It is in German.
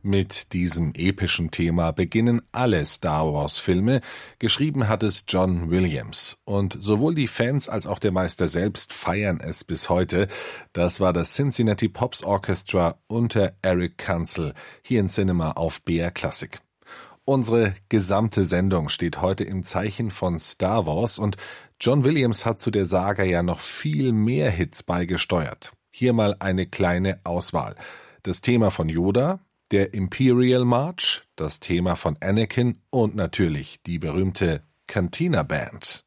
Mit diesem epischen Thema beginnen alle Star-Wars-Filme. Geschrieben hat es John Williams. Und sowohl die Fans als auch der Meister selbst feiern es bis heute. Das war das Cincinnati Pops Orchestra unter Eric Kanzel hier in Cinema auf BR Classic. Unsere gesamte Sendung steht heute im Zeichen von Star Wars und John Williams hat zu der Saga ja noch viel mehr Hits beigesteuert. Hier mal eine kleine Auswahl. Das Thema von Yoda, der Imperial March, das Thema von Anakin und natürlich die berühmte Cantina Band.